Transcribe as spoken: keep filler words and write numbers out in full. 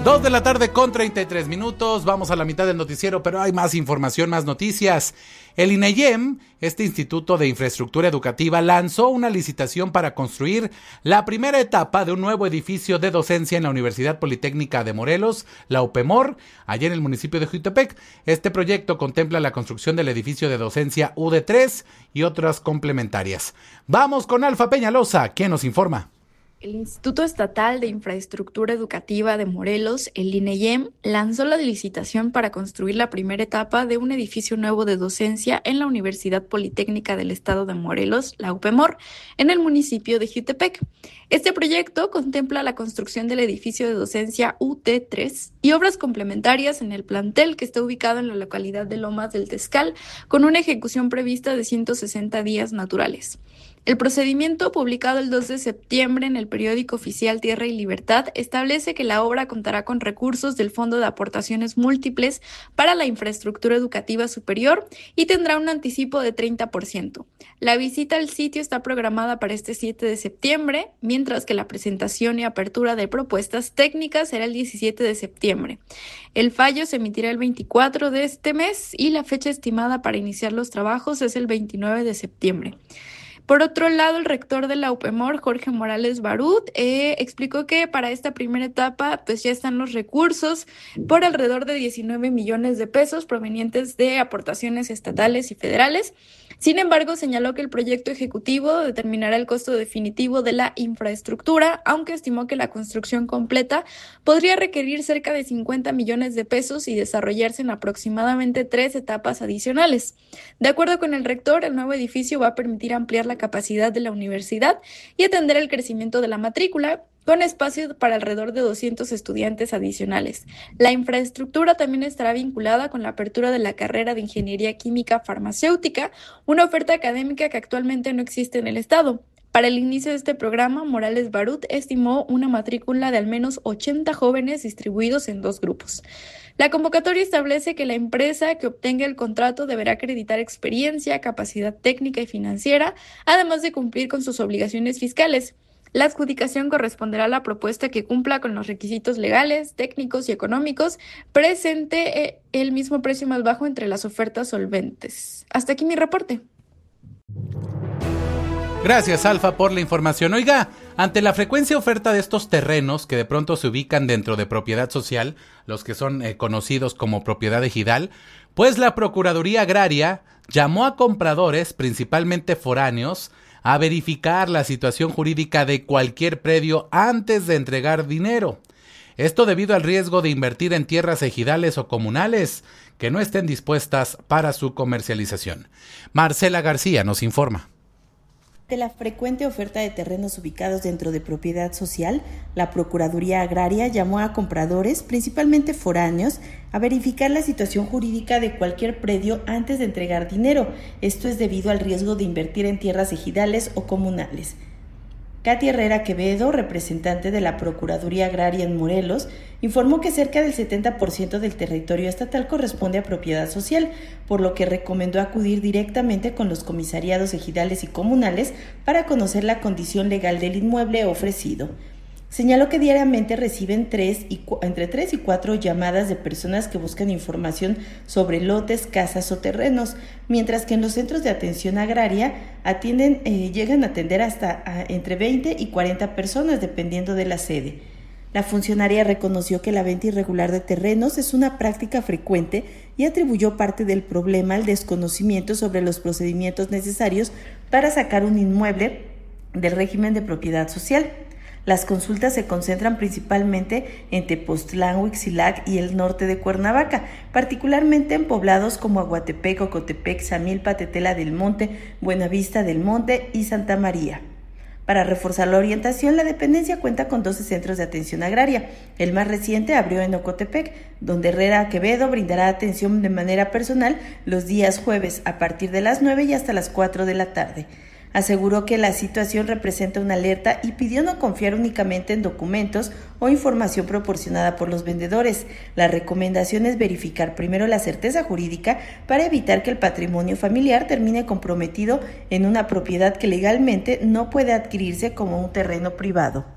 Dos de la tarde con treinta y tres minutos, vamos a la mitad del noticiero, pero hay más información, más noticias. El INEYEM, este Instituto de Infraestructura Educativa, lanzó una licitación para construir la primera etapa de un nuevo edificio de docencia en la Universidad Politécnica de Morelos, la UPEMOR, allá en el municipio de Jiutepec. Este proyecto contempla la construcción del edificio de docencia U D tres y otras complementarias. Vamos con Alfa Peñalosa, quien nos informa. El Instituto Estatal de Infraestructura Educativa de Morelos, el INEYEM, lanzó la licitación para construir la primera etapa de un edificio nuevo de docencia en la Universidad Politécnica del Estado de Morelos, la UPEMOR, en el municipio de Jiutepec. Este proyecto contempla la construcción del edificio de docencia U T tres y obras complementarias en el plantel que está ubicado en la localidad de Lomas del Tezcal, con una ejecución prevista de ciento sesenta días naturales. El procedimiento, publicado el dos de septiembre en el periódico oficial Tierra y Libertad, establece que la obra contará con recursos del Fondo de Aportaciones Múltiples para la Infraestructura Educativa Superior y tendrá un anticipo de treinta por ciento. La visita al sitio está programada para este siete de septiembre, mientras que la presentación y apertura de propuestas técnicas será el diecisiete de septiembre. El fallo se emitirá el veinticuatro de este mes y la fecha estimada para iniciar los trabajos es el veintinueve de septiembre. Por otro lado, el rector de la UPEMOR, Jorge Morales Barut, eh, explicó que para esta primera etapa pues ya están los recursos por alrededor de diecinueve millones de pesos provenientes de aportaciones estatales y federales. Sin embargo, señaló que el proyecto ejecutivo determinará el costo definitivo de la infraestructura, aunque estimó que la construcción completa podría requerir cerca de cincuenta millones de pesos y desarrollarse en aproximadamente tres etapas adicionales. De acuerdo con el rector, el nuevo edificio va a permitir ampliar la capacidad de la universidad y atender el crecimiento de la matrícula, con espacio para alrededor de doscientos estudiantes adicionales. La infraestructura también estará vinculada con la apertura de la carrera de Ingeniería Química Farmacéutica, una oferta académica que actualmente no existe en el estado. Para el inicio de este programa, Morales Barut estimó una matrícula de al menos ochenta jóvenes distribuidos en dos grupos. La convocatoria establece que la empresa que obtenga el contrato deberá acreditar experiencia, capacidad técnica y financiera, además de cumplir con sus obligaciones fiscales. La adjudicación corresponderá a la propuesta que cumpla con los requisitos legales, técnicos y económicos, presente el mismo precio más bajo entre las ofertas solventes. Hasta aquí mi reporte. Gracias, Alfa, por la información. Oiga, ante la frecuencia oferta de estos terrenos que de pronto se ubican dentro de propiedad social, los que son eh, conocidos como propiedad ejidal, pues la Procuraduría Agraria llamó a compradores, principalmente foráneos, a verificar la situación jurídica de cualquier predio antes de entregar dinero. Esto debido al riesgo de invertir en tierras ejidales o comunales que no estén dispuestas para su comercialización. Marcela García nos informa. De la frecuente oferta de terrenos ubicados dentro de propiedad social, la Procuraduría Agraria llamó a compradores, principalmente foráneos, a verificar la situación jurídica de cualquier predio antes de entregar dinero. Esto es debido al riesgo de invertir en tierras ejidales o comunales. Katy Herrera Quevedo, representante de la Procuraduría Agraria en Morelos, informó que cerca del setenta por ciento del territorio estatal corresponde a propiedad social, por lo que recomendó acudir directamente con los comisariados ejidales y comunales para conocer la condición legal del inmueble ofrecido. Señaló que diariamente reciben tres y cu- entre tres y cuatro llamadas de personas que buscan información sobre lotes, casas o terrenos, mientras que en los centros de atención agraria atienden, eh, llegan a atender hasta a, entre veinte y cuarenta personas, dependiendo de la sede. La funcionaria reconoció que la venta irregular de terrenos es una práctica frecuente y atribuyó parte del problema al desconocimiento sobre los procedimientos necesarios para sacar un inmueble del régimen de propiedad social. Las consultas se concentran principalmente en Tepoztlán, Huixilac y el norte de Cuernavaca, particularmente en poblados como Aguatepec, Ocotepec, Samilpa, Tetela del Monte, Buenavista del Monte y Santa María. Para reforzar la orientación, la dependencia cuenta con doce centros de atención agraria. El más reciente abrió en Ocotepec, donde Herrera Quevedo brindará atención de manera personal los días jueves a partir de las nueve y hasta las cuatro de la tarde. Aseguró que la situación representa una alerta y pidió no confiar únicamente en documentos o información proporcionada por los vendedores. La recomendación es verificar primero la certeza jurídica para evitar que el patrimonio familiar termine comprometido en una propiedad que legalmente no puede adquirirse como un terreno privado.